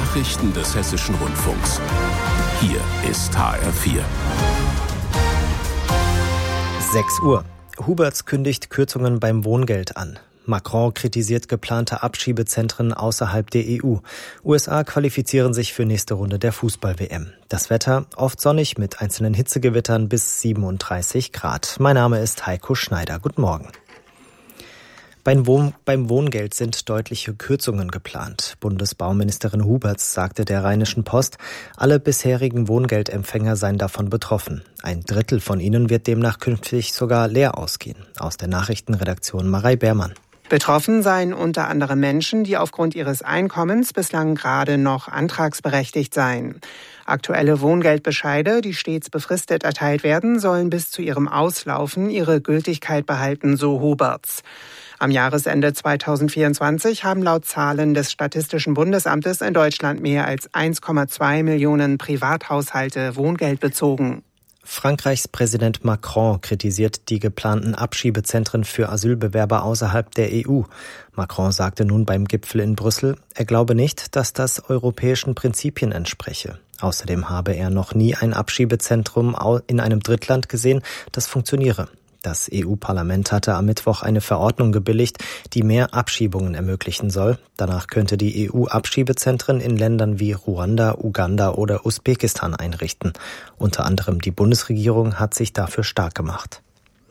Nachrichten des Hessischen Rundfunks. Hier ist HR4. 6 Uhr. Huberts kündigt Kürzungen beim Wohngeld an. Macron kritisiert geplante Abschiebezentren außerhalb der EU. USA qualifizieren sich für nächste Runde der Fußball-WM. Das Wetter oft sonnig mit einzelnen Hitzegewittern bis 37 Grad. Mein Name ist Heiko Schneider. Guten Morgen. Beim Wohngeld sind deutliche Kürzungen geplant. Bundesbauministerin Huberts sagte der Rheinischen Post, alle bisherigen Wohngeldempfänger seien davon betroffen. 1/3 von ihnen wird demnach künftig sogar leer ausgehen. Aus der Nachrichtenredaktion Marei Beermann. Betroffen seien unter anderem Menschen, die aufgrund ihres Einkommens bislang gerade noch antragsberechtigt seien. Aktuelle Wohngeldbescheide, die stets befristet erteilt werden, sollen bis zu ihrem Auslaufen ihre Gültigkeit behalten, so Huberts. Am Jahresende 2024 haben laut Zahlen des Statistischen Bundesamtes in Deutschland mehr als 1,2 Millionen Privathaushalte Wohngeld bezogen. Frankreichs Präsident Macron kritisiert die geplanten Abschiebezentren für Asylbewerber außerhalb der EU. Macron sagte nun beim Gipfel in Brüssel, er glaube nicht, dass das europäischen Prinzipien entspreche. Außerdem habe er noch nie ein Abschiebezentrum in einem Drittland gesehen, das funktioniere. Das EU-Parlament hatte am Mittwoch eine Verordnung gebilligt, die mehr Abschiebungen ermöglichen soll. Danach könnte die EU Abschiebezentren in Ländern wie Ruanda, Uganda oder Usbekistan einrichten. Unter anderem die Bundesregierung hat sich dafür stark gemacht.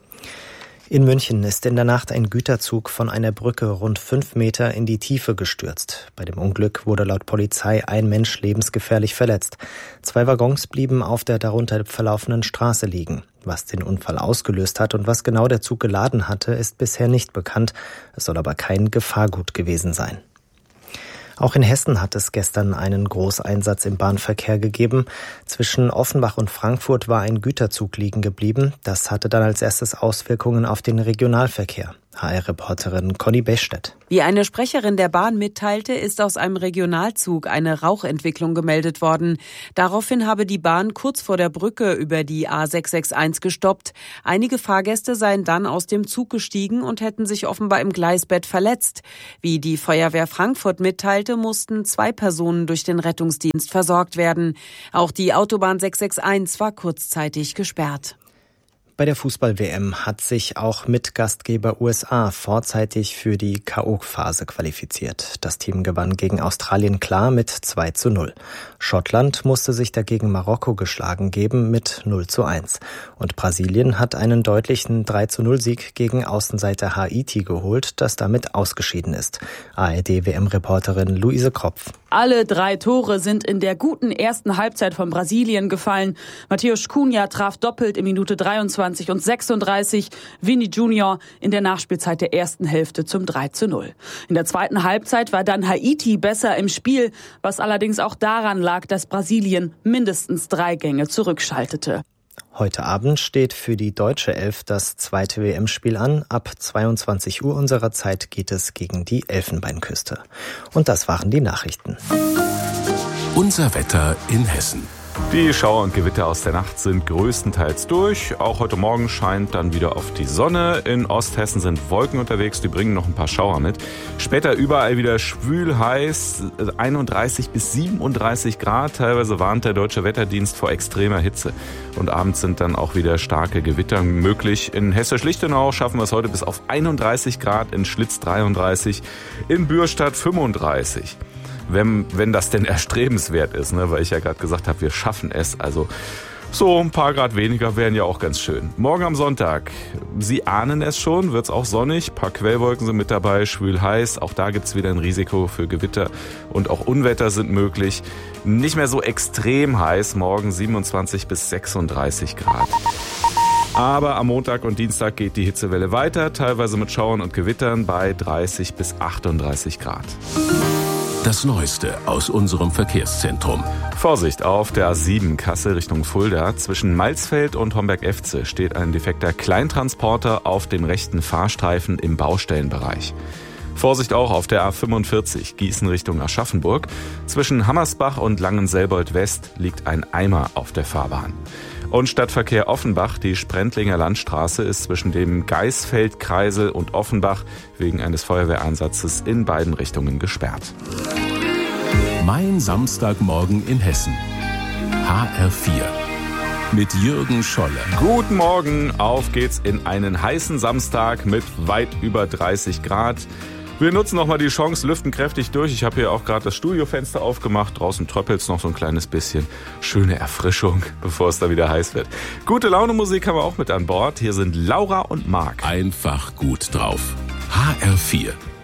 In München ist in der Nacht ein Güterzug von einer Brücke rund 5 Meter in die Tiefe gestürzt. Bei dem Unglück wurde laut Polizei ein Mensch lebensgefährlich verletzt. 2 Waggons blieben auf der darunter verlaufenden Straße liegen. Was den Unfall ausgelöst hat und was genau der Zug geladen hatte, ist bisher nicht bekannt. Es soll aber kein Gefahrgut gewesen sein. Auch in Hessen hat es gestern einen Großeinsatz im Bahnverkehr gegeben. Zwischen Offenbach und Frankfurt war ein Güterzug liegen geblieben. Das hatte dann als erstes Auswirkungen auf den Regionalverkehr. HR-Reporterin Conny Bechstedt. Wie eine Sprecherin der Bahn mitteilte, ist aus einem Regionalzug eine Rauchentwicklung gemeldet worden. Daraufhin habe die Bahn kurz vor der Brücke über die A661 gestoppt. Einige Fahrgäste seien dann aus dem Zug gestiegen und hätten sich offenbar im Gleisbett verletzt. Wie die Feuerwehr Frankfurt mitteilte, mussten 2 Personen durch den Rettungsdienst versorgt werden. Auch die Autobahn 661 war kurzzeitig gesperrt. Bei der Fußball-WM hat sich auch Mitgastgeber USA vorzeitig für die K.O.-Phase qualifiziert. Das Team gewann gegen Australien klar mit 2:0. Schottland musste sich dagegen Marokko geschlagen geben mit 0:1. Und Brasilien hat einen deutlichen 3:0-Sieg gegen Außenseiter Haiti geholt, das damit ausgeschieden ist. ARD-WM-Reporterin Luise Kropf. Alle 3 Tore sind in der guten ersten Halbzeit von Brasilien gefallen. Matheus Cunha traf doppelt in Minute 23 und 36. Vini Junior in der Nachspielzeit der ersten Hälfte zum 3:0. In der zweiten Halbzeit war dann Haiti besser im Spiel, was allerdings auch daran lag, dass Brasilien mindestens 3 Gänge zurückschaltete. Heute Abend steht für die deutsche Elf das 2. WM-Spiel an. Ab 22 Uhr unserer Zeit geht es gegen die Elfenbeinküste. Und das waren die Nachrichten. Unser Wetter in Hessen. Die Schauer und Gewitter aus der Nacht sind größtenteils durch. Auch heute Morgen scheint dann wieder auf die Sonne. In Osthessen sind Wolken unterwegs, die bringen noch ein paar Schauer mit. Später überall wieder schwül heiß, 31 bis 37 Grad. Teilweise warnt der Deutsche Wetterdienst vor extremer Hitze. Und abends sind dann auch wieder starke Gewitter möglich. In Hessisch-Lichtenau schaffen wir es heute bis auf 31 Grad, in Schlitz 33, in Bürstadt 35. Wenn das denn erstrebenswert ist, ne? Weil ich ja gerade gesagt habe, wir schaffen es. Also so ein paar Grad weniger wären ja auch ganz schön. Morgen am Sonntag, Sie ahnen es schon, wird es auch sonnig. Ein paar Quellwolken sind mit dabei, schwül heiß. Auch da gibt es wieder ein Risiko für Gewitter und auch Unwetter sind möglich. Nicht mehr so extrem heiß, morgen 27 bis 36 Grad. Aber am Montag und Dienstag geht die Hitzewelle weiter, teilweise mit Schauern und Gewittern bei 30 bis 38 Grad. Das Neueste aus unserem Verkehrszentrum. Vorsicht, auf der A7 Kassel Richtung Fulda. Zwischen Malzfeld und Homberg-Efze steht ein defekter Kleintransporter auf dem rechten Fahrstreifen im Baustellenbereich. Vorsicht auch auf der A45 Gießen Richtung Aschaffenburg. Zwischen Hammersbach und Langenselbold West liegt ein Eimer auf der Fahrbahn. Und Stadtverkehr Offenbach, die Sprendlinger Landstraße ist zwischen dem Geisfeld-Kreisel und Offenbach wegen eines Feuerwehreinsatzes in beiden Richtungen gesperrt. Mein Samstagmorgen in Hessen. HR4. Mit Jürgen Scholle. Guten Morgen, auf geht's in einen heißen Samstag mit weit über 30 Grad. Wir nutzen nochmal die Chance, lüften kräftig durch. Ich habe hier auch gerade das Studiofenster aufgemacht. Draußen tröppelt's noch so ein kleines bisschen. Schöne Erfrischung, bevor es da wieder heiß wird. Gute Laune Musik haben wir auch mit an Bord. Hier sind Laura und Marc. Einfach gut drauf. HR4.